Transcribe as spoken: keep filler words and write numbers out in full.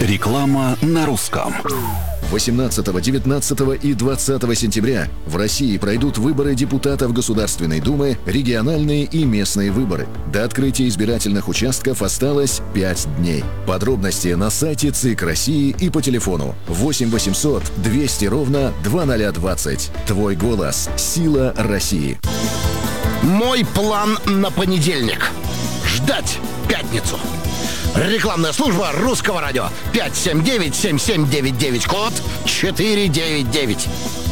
Реклама на русском. восемнадцатого, девятнадцатого и двадцатого сентября в России пройдут выборы депутатов Государственной Думы, региональные и местные выборы. До открытия избирательных участков осталось пять дней. Подробности на сайте ЦИК России и по телефону восемь восемьсот двести ровно двадцать двадцать. Твой голос – сила России. Мой план на понедельник. Ждать пятницу. Рекламная служба Русского радио. пять семь девять семь семь девять девять, код четыре девять девять.